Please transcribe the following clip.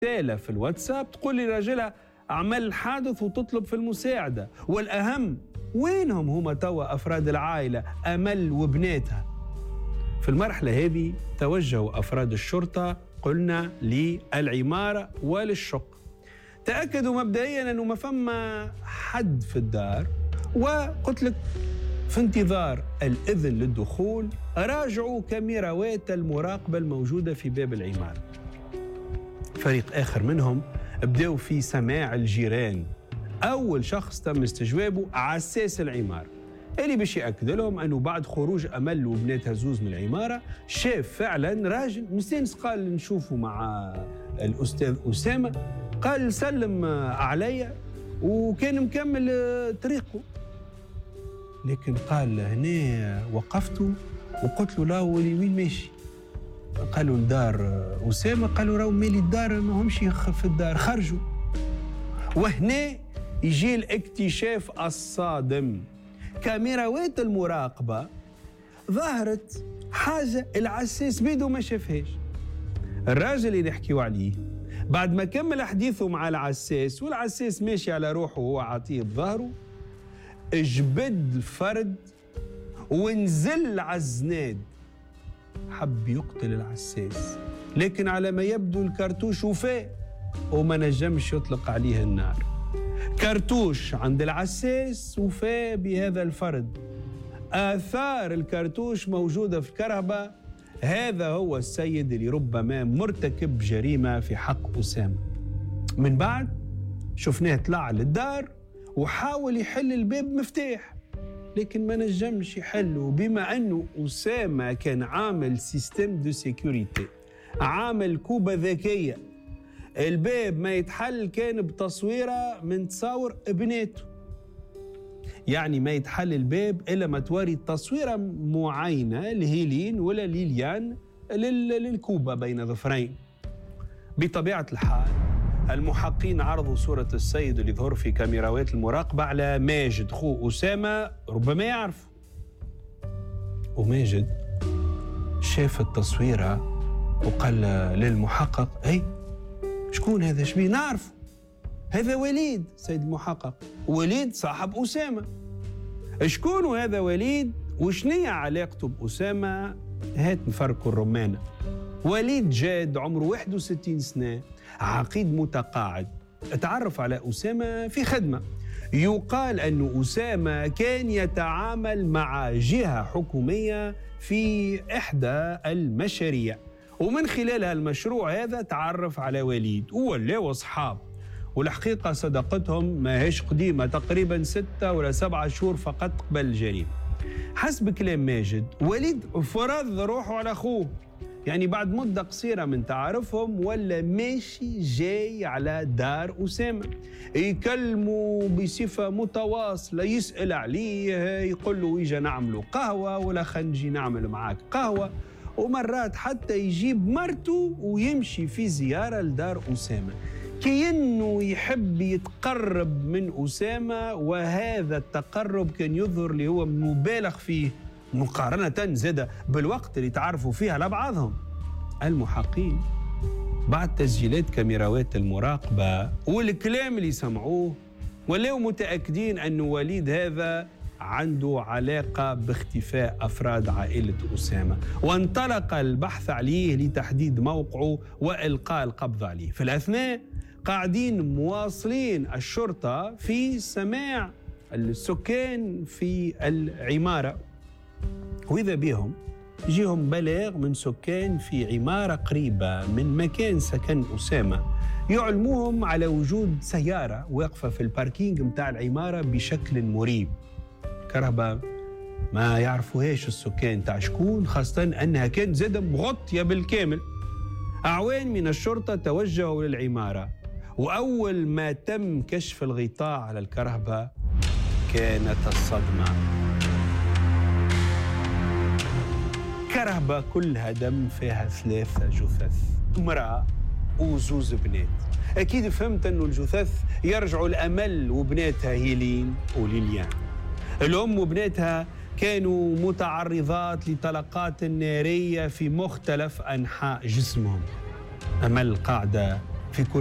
رسالة في الواتساب تقول لي راجلها عمل حادث وتطلب في المساعدة. والأهم وينهم هما توا أفراد العائلة أمل وبناتها؟ في المرحلة هذه توجهوا أفراد الشرطة قلنا للعمارة وللشق، تأكدوا مبدئيا أنه ما فما حد في الدار، وقلت لك في انتظار الإذن للدخول راجعوا كاميراوات المراقبة الموجودة في باب العمارة. فريق آخر منهم بدأوا في سماع الجيران. أول شخص تم استجوابه عساس العمارة اللي باش يأكد لهم أنه بعد خروج أمل وبناتها زوز من العمارة شاف فعلا راجل مستانس، قال نشوفه مع الأستاذ أسامة، قال سلم عليا وكان مكمل طريقه. لكن قال هنا وقفته وقلت له لا ولي وين ماشي؟ قالوا لدار أسامة، قالوا راهو مالي الدار ما همش في الدار خرجوا. وهنا يجي الاكتشاف الصادم، كاميراوات المراقبة ظهرت حاجة العساس بيدو ما شافهاش. الراجل اللي نحكيو عليه بعد ما كمل حديثه مع العساس والعساس ماشي على روحه وهو عاطيه بظهره، جبد الفرد ونزل على الزناد، حب يقتل العساس لكن على ما يبدو الكرتوش وفاه وما نجمش يطلق عليه النار. كرتوش عند العساس وفاه بهذا الفرد، آثار الكرتوش موجودة في الكرهبة. هذا هو السيد اللي ربما مرتكب جريمة في حق أسامة. من بعد شفناه طلع للدار وحاول يحل الباب مفتاح لكن ما نجمش يحله، بما أنه أسامة كان عامل سيستم دو سيكوريتي، عامل كوبة ذكية. الباب ما يتحل كان بتصويرة من تصاور بناته، يعني ما يتحل الباب إلا ما توري تصويرة معينة لهيلين ولا ليليان للكوبة بين ظفرين. بطبيعة الحال المحققين عرضوا صورة السيد اللي ظهر في كاميراوات المراقبة على ماجد خو أسامة، ربما يعرف. وماجد شاف التصويرة وقال للمحقق أي شكون هذا؟ شبيه؟ نعرفه، هذا وليد. سيد المحقق وليد صاحب أسامة. شكون هذا وليد وشنية علاقته بأسامة؟ هات نفرقوا الرمانة. وليد جاد عمره 61 سنة، عقيد متقاعد، اتعرف على أسامة في خدمة. يقال أن أسامة كان يتعامل مع جهة حكومية في إحدى المشاريع، ومن خلال المشروع هذا تعرف على وليد وولاو أصحاب. والحقيقة صداقتهم ما هيش قديمة، تقريبا 6 ولا 7 شهور فقط قبل الجريمة. حسب كلام ماجد وليد فرض روحه على أخوه، يعني بعد مدة قصيرة من تعارفهم ولا ماشي جاي على دار أسامة، يكلموا بصفة متواصلة، يسأل عليه، يقول له يجي نعملوا قهوة ولا خنجي نعمل معاك قهوة، ومرات حتى يجيب مرته ويمشي في زيارة لدار أسامة، كأنه يحب يتقرب من أسامة. وهذا التقرب كان يظهر لي هو مبالغ فيه مقارنة زادة بالوقت اللي تعرفوا فيها لبعضهم. المحققين بعد تسجيلات كاميراوات المراقبة والكلام اللي سمعوه ولاو متأكدين أن وليد هذا عنده علاقة باختفاء أفراد عائلة أسامة، وانطلق البحث عليه لتحديد موقعه وإلقاء القبض عليه. في الأثناء قاعدين مواصلين الشرطة في سماع السكان في العمارة، وإذا بهم يجيهم بلاغ من سكان في عمارة قريبة من مكان سكن أسامة، يعلموهم على وجود سيارة واقفة في الباركينج متاع العمارة بشكل مريب. كرهبة ما يعرفوهاش السكان تاع شكون، خاصة أنها كانت زادة مغطية بالكامل. أعوان من الشرطة توجهوا للعمارة، وأول ما تم كشف الغطاء على الكرهبة كانت الصدمة. كرهبة كلها دم، فيها 3 جثث، امرأة وزوز بنات. أكيد فهمت أنه الجثث يرجعوا الأمل وبناتها هيلين وليليان. الأم وبناتها كانوا متعرضات لطلقات نارية في مختلف أنحاء جسمهم. أمل قاعدة في كل